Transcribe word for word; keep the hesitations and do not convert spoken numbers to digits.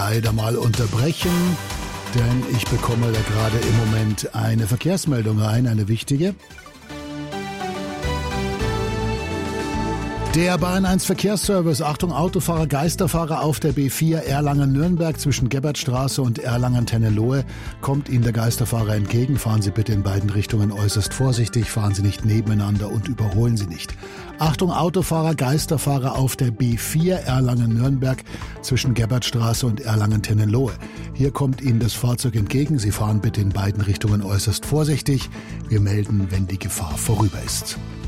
leider mal unterbrechen, denn ich bekomme da gerade im Moment eine Verkehrsmeldung rein, eine wichtige. Der Bayern eins Verkehrsservice, Achtung Autofahrer, Geisterfahrer auf der B vier Erlangen-Nürnberg zwischen Gebhardstraße und Erlangen-Tennelohe. Kommt Ihnen der Geisterfahrer entgegen, fahren Sie bitte in beiden Richtungen äußerst vorsichtig, fahren Sie nicht nebeneinander und überholen Sie nicht. Achtung Autofahrer, Geisterfahrer auf der B vier Erlangen-Nürnberg zwischen Gebhardstraße und Erlangen-Tennelohe. Hier kommt Ihnen das Fahrzeug entgegen, Sie fahren bitte in beiden Richtungen äußerst vorsichtig. Wir melden, wenn die Gefahr vorüber ist.